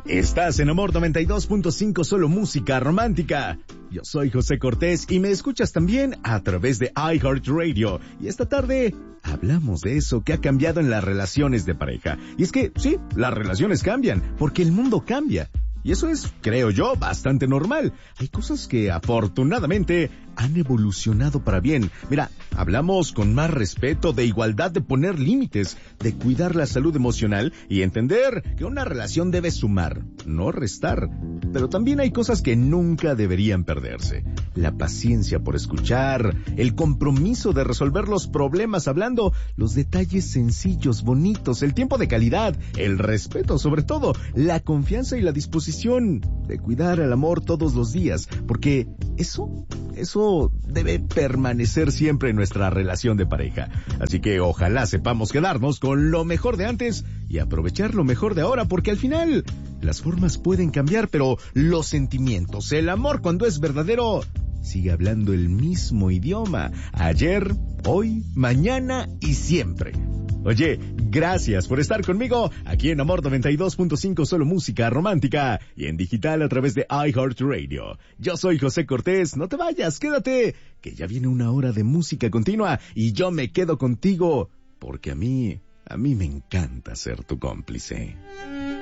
Estás en Amor 92.5, solo música romántica. Yo soy José Cortés y me escuchas también a través de iHeartRadio. Y esta tarde hablamos de eso que ha cambiado en las relaciones de pareja. Y es que, sí, las relaciones cambian, porque el mundo cambia. Y eso es, creo yo, bastante normal. Hay cosas que afortunadamente han evolucionado para bien. Mira, hablamos con más respeto de igualdad, de poner límites, de cuidar la salud emocional y entender que una relación debe sumar, no restar. Pero también hay cosas que nunca deberían perderse. La paciencia por escuchar, el compromiso de resolver los problemas hablando, los detalles sencillos, bonitos, el tiempo de calidad, el respeto sobre todo, la confianza y la disposición de cuidar el amor todos los días, porque eso debe permanecer siempre en nuestra relación de pareja. Así que ojalá sepamos quedarnos con lo mejor de antes y aprovechar lo mejor de ahora, porque al final las formas pueden cambiar, pero los sentimientos, el amor cuando es verdadero, sigue hablando el mismo idioma, ayer, hoy, mañana y siempre. Oye, gracias por estar conmigo aquí en Amor 92.5, solo música romántica y en digital a través de iHeartRadio. Yo soy José Cortés, no te vayas, quédate, que ya viene una hora de música continua y yo me quedo contigo porque a mí me encanta ser tu cómplice.